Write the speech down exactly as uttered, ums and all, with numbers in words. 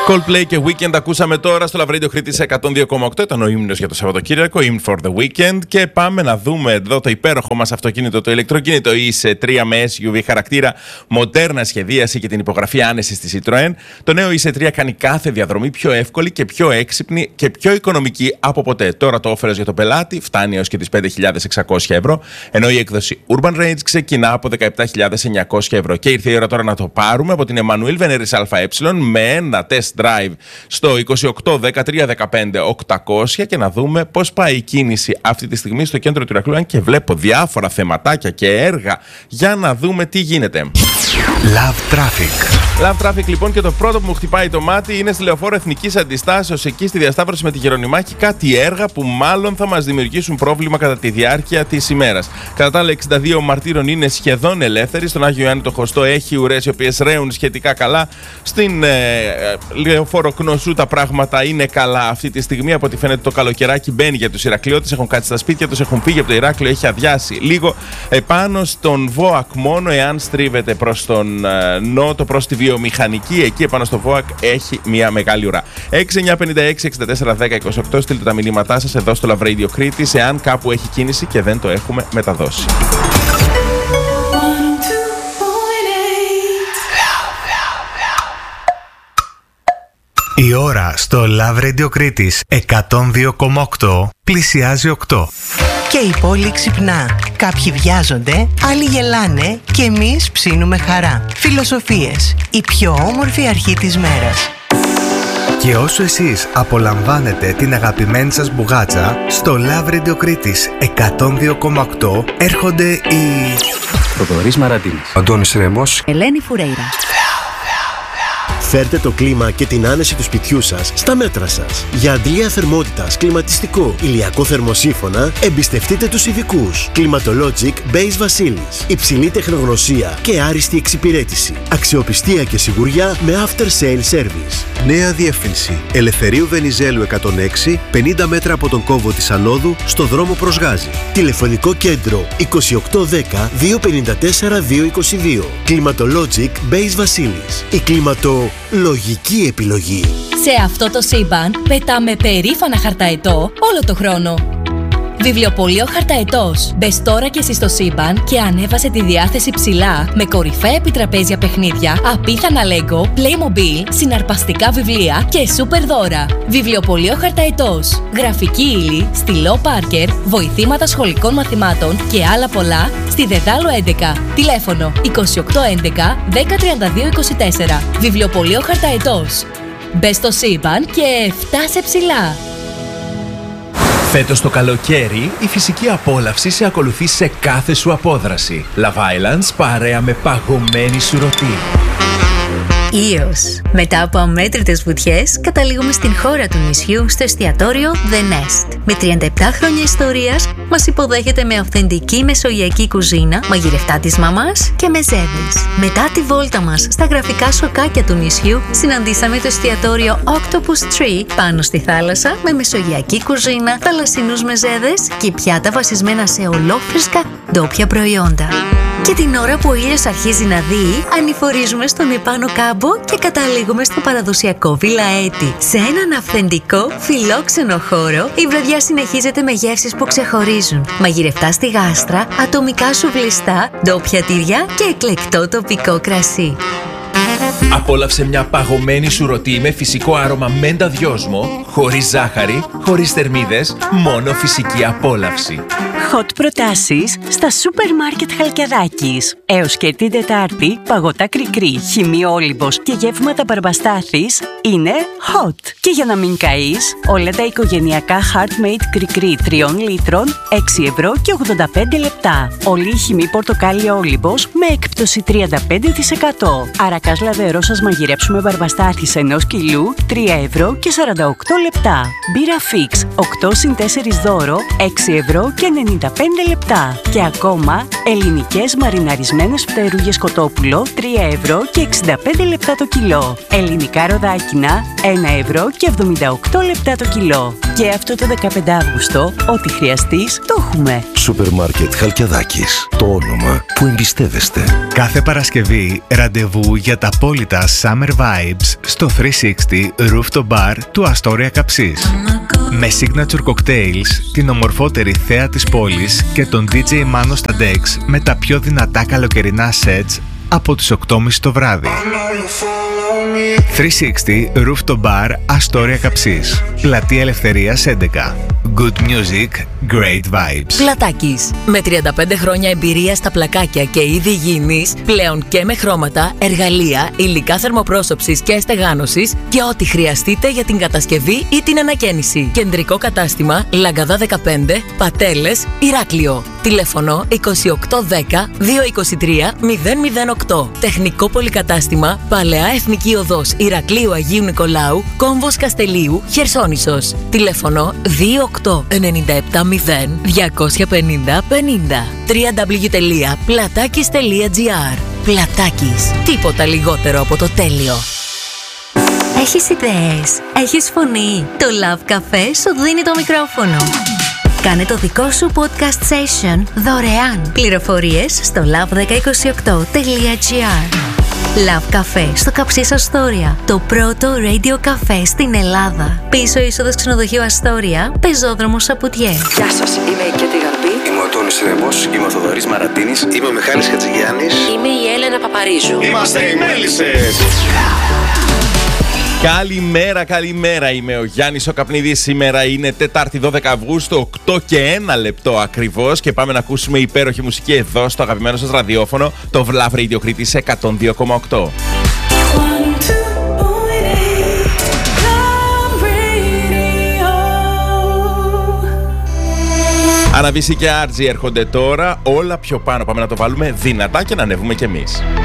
Coldplay και Weekend ακούσαμε τώρα στο Love Radio Κρήτης εκατόν δύο κόμμα οκτώ. Ήταν ο ύμνος για το Σαββατοκύριακο, Hymn for the Weekend. Και πάμε να δούμε εδώ το υπέροχο μας αυτοκίνητο, το ηλεκτροκίνητο ι ες τρία με ες γιου βι χαρακτήρα, μοντέρνα σχεδίαση και την υπογραφή άνεσης της Citroën. Το νέο ι ες τρία κάνει κάθε διαδρομή πιο εύκολη και πιο έξυπνη και πιο οικονομική από ποτέ. Τώρα το όφελος για τον πελάτη φτάνει έως και τις πέντε χιλιάδες εξακόσια ευρώ, ενώ η έκδοση Urban Range ξεκινά από δεκαεπτά χιλιάδες εννιακόσια ευρώ. Και ήρθε η ώρα τώρα να το πάρουμε από την Εμμανουήλ Βενέρης ΑΕ με ένα test drive στο είκοσι οκτώ δεκατρία δεκαπέντε οκτακόσια και να δούμε πώς πάει η κίνηση αυτή τη στιγμή στο κέντρο του Ηρακλείου, αν και βλέπω διάφορα θεματάκια και έργα για να δούμε τι γίνεται. Love Traffic. Love Traffic λοιπόν, και το πρώτο που μου χτυπάει το μάτι είναι στη Λεωφόρο Εθνικής Αντιστάσεως, εκεί στη διασταύρωση με τη Γερονιμάκη, κάτι έργα που μάλλον θα μας δημιουργήσουν πρόβλημα κατά τη διάρκεια της ημέρας. Κατά τα άλλα, εξήντα δύο Μαρτύρων είναι σχεδόν ελεύθερη. Στον Άγιο Ιωάννη το Χωστό έχει ουρές οι οποίες ρέουν σχετικά καλά. Στην ε, Λεωφόρο Κνωσού τα πράγματα είναι καλά αυτή τη στιγμή. Από ό,τι φαίνεται το καλοκαιράκι μπαίνει για τους Ηρακλειώτες. Έχουν κάτσει στα σπίτια τους, έχουν φύγει από το Ηράκλειο, έχει αδειάσει λίγο. Επάνω στον Βόακ μόνο, εάν στρίβεται προς τον ε, νότο, προς τη βιομηχανική, εκεί επάνω στο Βόακ έχει μια μεγάλη ουρά. έξι εννιά πέντε έξι εξήντα τέσσερα δέκα είκοσι οκτώ. Στείλτε τα μηνύματά σας εδώ στο Love Radio Κρήτης, εάν κάπου έχει κίνηση και δεν το έχουμε μεταδώσει. Η ώρα στο Love Radio Κρήτης εκατόν δύο κόμμα οκτώ πλησιάζει οκτώ. Και η πόλη ξυπνά. Κάποιοι βιάζονται, άλλοι γελάνε και εμείς ψήνουμε χαρά. Φιλοσοφίες, η πιο όμορφη αρχή της μέρας. Και όσο εσείς απολαμβάνετε την αγαπημένη σας μπουγάτσα, στο Love Radio Κρήτης εκατόν δύο κόμμα οκτώ έρχονται οι... Θοδωρής Μαραντίνης, Αντώνης Ρέμος, Ελένη Φουρέιρα. Φέρτε το κλίμα και την άνεση του σπιτιού σας στα μέτρα σας. Για αντλία θερμότητας, κλιματιστικό, ηλιακό θερμοσύφωνα, εμπιστευτείτε τους ειδικούς. Climatologic Base Βασίλης. Υψηλή τεχνογνωσία και άριστη εξυπηρέτηση. Αξιοπιστία και σιγουριά με after sale service. Νέα διεύθυνση. Ελευθερίου Βενιζέλου εκατόν έξι, πενήντα μέτρα από τον κόμβο της Ανόδου, στο δρόμο προς Γάζη. Τηλεφωνικό κέντρο είκοσι οκτώ δέκα δύο πενήντα τέσσερα δύο είκοσι δύο. Climatologic Base Βασίλης. Η κλιματολογική επιλογή. Σε αυτό το σύμπαν πετάμε περήφανα χαρταετό όλο το χρόνο. Βιβλιοπωλείο Χαρταετός. Μπες τώρα και εσύ στο σύμπαν και ανέβασε τη διάθεση ψηλά με κορυφαία επιτραπέζια παιχνίδια, απίθανα Lego, Playmobil, συναρπαστικά βιβλία και σούπερ δώρα. Βιβλιοπωλείο Χαρταετός. Γραφική ύλη, στυλό Πάρκερ, βοηθήματα σχολικών μαθημάτων και άλλα πολλά στη Δεδάλο έντεκα. Τηλέφωνο είκοσι οκτώ έντεκα δέκα τριάντα δύο είκοσι τέσσερα. Βιβλιοπωλείο Χαρταετός. Μπες στο σύμπαν και φτάσε ψηλά. Φέτος το καλοκαίρι, η φυσική απόλαυση σε ακολουθεί σε κάθε σου απόδραση. Love Islands παρέα με παγωμένη σουρωτή. Ίος. Μετά από αμέτρητες βουτιές, καταλήγουμε στην χώρα του νησιού στο εστιατόριο The Nest. Με τριάντα επτά χρόνια ιστορίας, μας υποδέχεται με αυθεντική μεσογειακή κουζίνα, μαγειρευτά της μαμάς και μεζέδες. Μετά τη βόλτα μας στα γραφικά σοκάκια του νησιού, συναντήσαμε το εστιατόριο Octopus Tree πάνω στη θάλασσα με μεσογειακή κουζίνα, θαλασσινούς μεζέδες και πιάτα βασισμένα σε ολόφρυσκα ντόπια προϊόντα. Και την ώρα που ο ήλιος αρχίζει να δει, ανηφορίζουμε στον επάνω κάμπο και καταλήγουμε στο παραδοσιακό Βιλαέτη. Σε έναν αυθεντικό, φιλόξενο χώρο, η βραδιά συνεχίζεται με γεύσεις που ξεχωρίζουν. Μαγειρευτά στη γάστρα, ατομικά σουβλιστά, ντόπια τυριά και εκλεκτό τοπικό κρασί. Απόλαυσε μια παγωμένη σουρωτή με φυσικό άρωμα μέντα δυόσμο, χωρίς ζάχαρη, χωρίς θερμίδες, μόνο φυσική απόλαυση. Hot προτάσεις στα σούπερ μάρκετ Χαλκιαδάκης. Έως και την Τετάρτη, παγωτά κρικρί, χυμή όλυμπος και γεύματα Μπαρμπαστάθης είναι hot. Και για να μην καείς, όλα τα οικογενειακά Heartmade κρικρί τριών λίτρων, έξι ευρώ και ογδόντα πέντε λεπτά. Όλη η χυμή πορτοκάλι όλυμπος με έκπτωση τριάντα πέντε τοις εκατό. Αρακάς λαδερό σας μαγειρέψουμε Μπαρμπαστάθης ενός κιλού, τρία ευρώ και σαράντα οκτώ λεπτά. Μπύρα Fix, οκτώ συν τέσσερα δώρο, έξι ευρώ και ενενήντα πενήντα πέντε λεπτά. Και ακόμα ελληνικές μαριναρισμένες φτερούγες κοτόπουλο τρία ευρώ και εξήντα πέντε λεπτά το κιλό. Ελληνικά ροδάκινα ένα ευρώ και εβδομήντα οκτώ λεπτά το κιλό. Και αυτό το δεκαπέντε Αύγουστο, ό,τι χρειαστείς, το έχουμε. Σούπερ Μάρκετ Χαλκιαδάκης. Το όνομα που εμπιστεύεστε. Κάθε Παρασκευή ραντεβού για τα απόλυτα Summer Vibes στο τριακόσια εξήντα Rooftop Bar του Αστόρια Καψής. Με signature cocktails, την ομορφότερη θέα της πόλης και τον ντι τζέι Μάνο στα decks με τα πιο δυνατά καλοκαιρινά sets από τις οκτώ και μισή το βράδυ. τριακόσια εξήντα Rooftop Bar Αστόρια Καψής. Πλατεία Ελευθερίας έντεκα. Good music, great vibes. Πλατάκης. Με τριάντα πέντε χρόνια εμπειρία στα πλακάκια και είδη υγιεινής, πλέον και με χρώματα, εργαλεία, υλικά θερμοπρόσωψης και στεγάνωσης και ό,τι χρειαστείτε για την κατασκευή ή την ανακαίνιση. Κεντρικό κατάστημα Λαγκαδά δεκαπέντε, Πατέλες, Ηράκλειο. Τηλέφωνο είκοσι οκτώ δέκα διακόσια είκοσι τρία μηδέν μηδέν οκτώ. Τεχνικό πολυκατάστημα Παλαιά Εθνική Οδός Ηρακλείου Αγίου Νικολάου, Κόμβος Καστελίου, Χερσόνησος. Τηλέφωνο δύο οκτώ εννιά επτά μηδέν διακόσια πενήντα πενήντα. double-u double-u double-u τελεία πλατάκης τελεία τζι άρ. Πλατάκης. Τίποτα λιγότερο από το τέλειο. Έχεις ιδέες, έχεις φωνή. Το Love Café σου δίνει το μικρόφωνο. Κάνε το δικό σου podcast session δωρεάν. Πληροφορίες στο λαβ δέκα είκοσι οκτώ τελεία τζι άρ. Love Café στο Καψής Αστόρια. Το πρώτο radio cafe στην Ελλάδα. Πίσω είσοδος ξενοδοχείου Αστόρια, πεζόδρομος Σαπουτιέ. Γεια σας, είμαι η Κέτη Γαρπή. Είμαι ο Τόνης Ρεμός. Είμαι ο Θοδωρής Μαρατίνης. Είμαι ο Μιχάλης Χατζηγιάννης. Είμαι η Έλενα Παπαρίζου. Είμαστε οι Μέλισσες. Καλημέρα, καλημέρα. Είμαι ο Γιάννης ο Καπνίδης. Σήμερα είναι Τετάρτη δώδεκα Αυγούστου, οκτώ και ένα λεπτό ακριβώς. Και πάμε να ακούσουμε υπέροχη μουσική εδώ στο αγαπημένο σας ραδιόφωνο, το Love Radio Κρήτης εκατόν δύο κόμμα οκτώ. Αναβίση και Άρτζι έρχονται τώρα. Όλα πιο πάνω. Πάμε να το βάλουμε δυνατά και να ανέβουμε κι εμείς.